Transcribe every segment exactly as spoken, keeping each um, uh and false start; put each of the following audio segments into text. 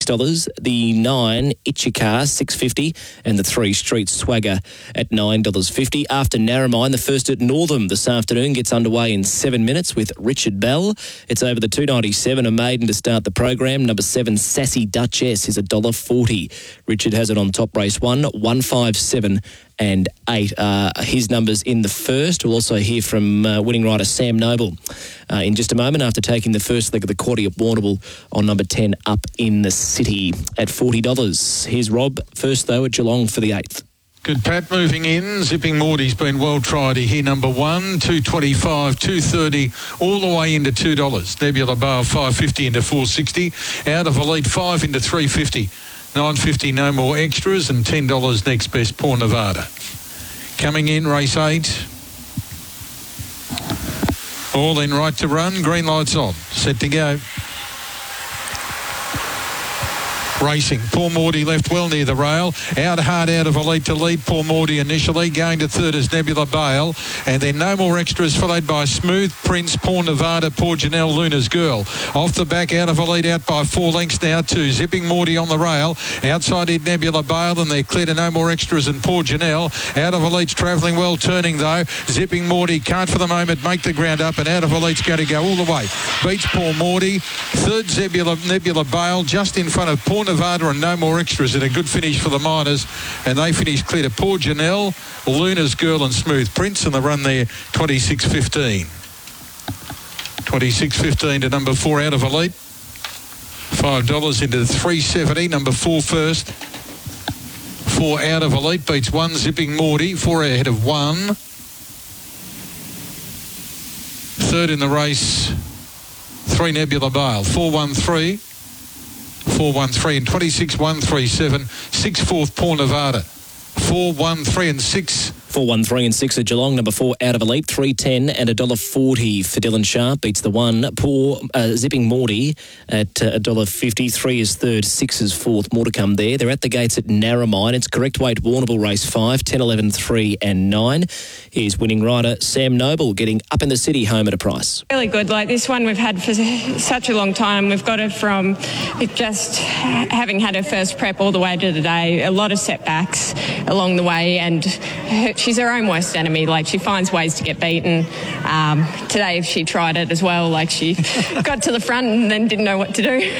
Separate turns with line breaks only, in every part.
dollars. The nine, Itchikar, six dollars fifty, and the three, Street Swagger, at nine dollars fifty. After Narromine, the first at Northam this afternoon gets underway in seven minutes with Richard Bell. It's over the two ninety-seven, a maiden to start the program. Number seven, Sassy Duchess, is one dollar forty. Richard has it on top race one, one five seven and eight. Uh, his numbers in the first. We'll also hear from uh, winning rider Sam Noble uh, in just a moment after taking the first leg of the quarter at Warrnambool on number ten, Up in the City, at forty dollars. Here's Rob first, though, at Geelong for the eighth.
Good Pat moving in. Zipping Morty's been well tried here. Number one, two twenty-five, two thirty, all the way into two dollars. Nebula Bar five fifty into four sixty. Out of Elite five into three fifty. nine fifty, no more extras, and ten dollars next best, Port Nevada. Coming in, race eight. All in, right to run. Green lights on. Set to go. Racing. Paul Morty left well near the rail. Out hard out of Elite to lead. Paul Morty initially. Going to third is Nebula Bale. And then no more extras, followed by Smooth Prince, Paul Nevada, Poor Janelle, Luna's Girl. Off the back, out of Elite, out by four lengths now to Zipping Morty on the rail. Outside it, Nebula Bale, and they're clear to no more extras and Poor Janelle. Out of Elite's travelling well, turning though. Zipping Morty can't for the moment make the ground up, and out of Elite's going to go all the way. Beats Paul Morty. Third, Nebula, Nebula Bale, just in front of Paul Nevada, and no more extras, and a good finish for the Miners, and they finish clear to Poor Janelle, Luna's Girl and Smooth Prince, and the run there twenty-six fifteen. twenty-six fifteen to number four, Out of Elite. five dollars into three seventy, number four first. Four, Out of Elite, beats one, Zipping Morty, four ahead of one. Third in the race, three, Nebula Bale, four one three. four one three and twenty-six one three seven. Six fourth, Paul Nevada. four one three and six.
four one three and six at Geelong. Number four, Out of Elite, three ten and one dollar forty for Dylan Sharp. Beats the one, Poor uh, Zipping Morty at uh, one dollar fifty. Three is third, six is fourth. More to come there. They're at the gates at Narromine. It's correct weight, Warrnambool race five, ten, eleven, three and nine. Here's winning rider Sam Noble getting Up in the City home at a price.
Really good. Like this one we've had for such a long time. We've got it from just having had her first prep all the way to today. A lot of setbacks along the way, and her, she's her own worst enemy. Like, she finds ways to get beaten. Um, today she tried it as well. Like, she got to the front and then didn't know what to do.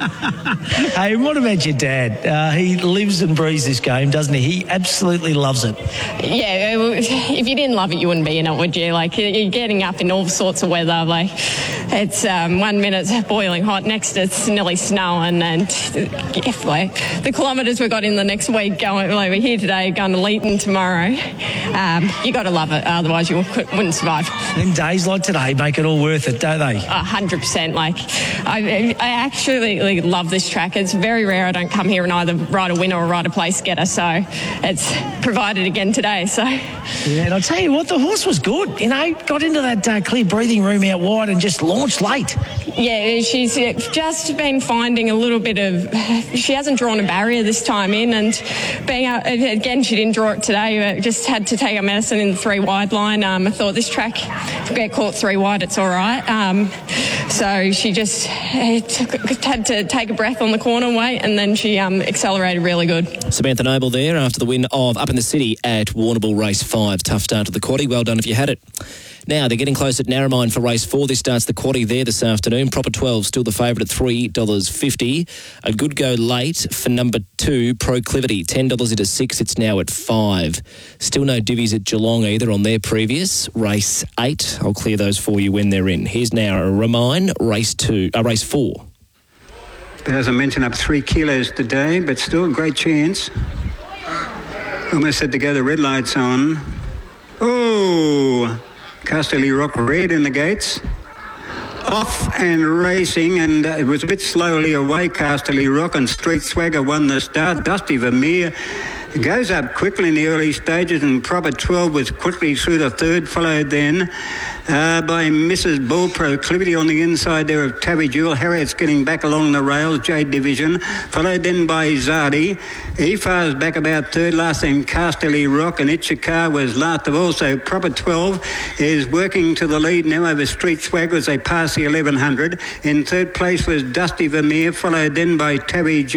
Hey, what about your dad? Uh, he lives and breathes this game, doesn't he? He absolutely loves it.
Yeah, if you didn't love it, you wouldn't be in it, would you? Like, you're getting up in all sorts of weather. Like, it's um, one minute it's boiling hot, next it's nearly snowing, and if, like, the kilometres we got in the next week going, like, we're here today, going to Leeton tomorrow. Um, you got to love it, otherwise you wouldn't survive.
And days like today make it all worth it, don't they?
A hundred percent. Like, I, I actually love this track. It's very rare I don't come here and either ride a winner or ride a place getter, so it's provided again today. So
yeah, and I'll tell you what, the horse was good. You know, got into that uh, clear breathing room out wide and just launched late.
Yeah, she's just been finding a little bit of. She hasn't drawn a barrier this time in, and being out, again, she didn't draw it today. But just had to take a medicine in the three wide line. Um, I thought this track, if we get caught three wide, it's all right. Um, so she just took, had to take a breath on the corner, wait, and then she um, accelerated really good.
Samantha Noble there after the win of Up in the City at Warrnambool race five. Tough start to the quaddie. Well done if you had it. Now, they're getting close at Narromine for race four. This starts the quaddie there this afternoon. Proper twelve, still the favourite at three dollars fifty. A good go late for number two, Proclivity. ten dollars into six, it's now at five. Still no divvies at Geelong either on their previous. Race eight, I'll clear those for you when they're in. Here's now a Remine, race two, uh, race four.
As I mentioned, up three kilos today, but still a great chance. Almost had to go the red lights on. Oh! Casterly Rock red in the gates. Off and racing, and uh, it was a bit slowly away. Casterly Rock and Street Swagger won the start. Dusty Vermeer goes up quickly in the early stages, and Proper twelve was quickly through the third, followed then uh, by Missus Bull. Proclivity on the inside there of Tabby Jewel. Harriet's getting back along the rails, Jade Division, followed then by Zardi. Efar's back about third, last then Casterly Rock, and Itchikar was last of all. So Proper twelve is working to the lead now over Street Swagger as they pass the eleven hundred. In third place was Dusty Vermeer, followed then by Tabby Jewel.